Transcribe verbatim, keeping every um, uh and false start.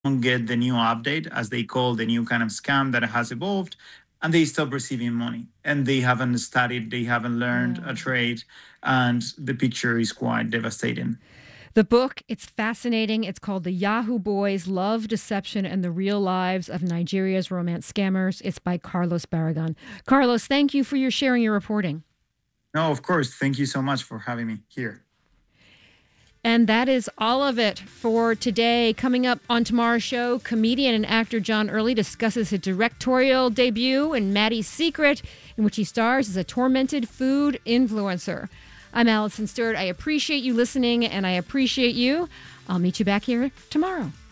get the new update, as they call the new kind of scam that has evolved, and they stop receiving money. And they haven't studied, they haven't learned a trade, and the picture is quite devastating. The book, it's fascinating. It's called The Yahoo Boys: Love, Deception, and the Real Lives of Nigeria's Romance Scammers. It's by Carlos Barragan. Carlos, thank you for your sharing your reporting. No, of course. Thank you so much for having me here. And that is all of it for today. Coming up on tomorrow's show, comedian and actor John Early discusses his directorial debut in Maddie's Secret, in which he stars as a tormented food influencer. I'm Allison Stewart. I appreciate you listening, and I appreciate you. I'll meet you back here tomorrow.